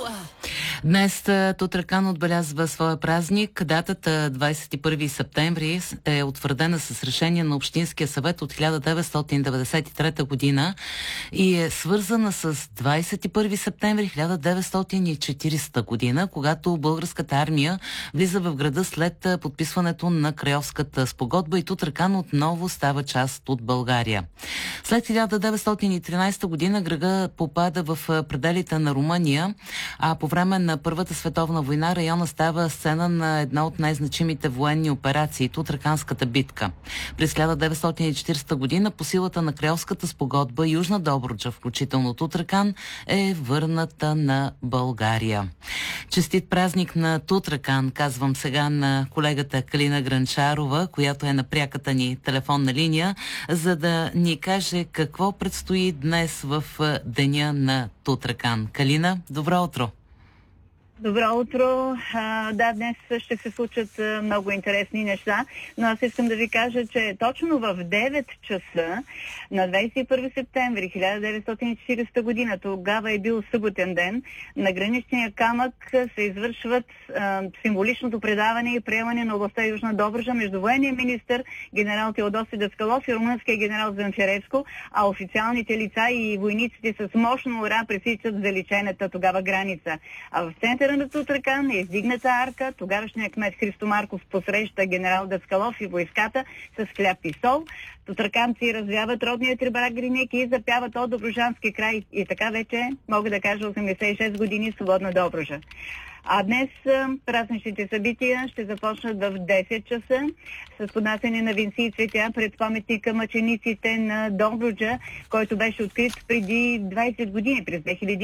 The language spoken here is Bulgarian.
Днес Тутракан отбелязва своя празник. Датата 21 септември е утвърдена с решение на Общинския съвет от 1993 година и е свързана с 21 септември 1940 година, когато българската армия влиза в града след подписването на Крайовската спогодба и Тутракан отново става част от България. След 1913 година града попада в пределите на Румъния, а по време на Първата световна война района става сцена на една от най-значимите военни операции – Тутраканската битка. През 1940 година по силата на Крайовската спогодба Южна Добруджа, включително Тутракан, е върната на България. Честит празник на Тутракан, казвам сега на колегата Калина Гранчарова, която е на пряката ни телефонна линия, за да ни каже какво предстои днес в деня на Тутракан. Калина, добро утро! Добро утро! Да, днес ще се случат много интересни неща, но аз искам да ви кажа, че точно в 9 часа на 21 септември 1940 година, тогава е бил съботен ден, на граничния камък се извършват символичното предаване и приемане на областта Южна Добруджа между военния министър генерал Теодоси Даскалов и румънския генерал Занферевско, а официалните лица и войниците с мощно ура пресичат заличената тогава граница. А в центъра на Тутракан е издигната арка. Тогавашният кмет Христо Марков посреща генерал Даскалов и войската с хляб и сол. Тутраканци развяват родния трибарак Гриник и запяват от Добруджански край. И така вече, мога да кажа, 86 години свободна Добруджа. А днес празничните събития ще започнат в 10 часа с поднасяне на венци и цветя пред паметника мъчениците на Добруджа, който беше открит преди 20 години, през 2000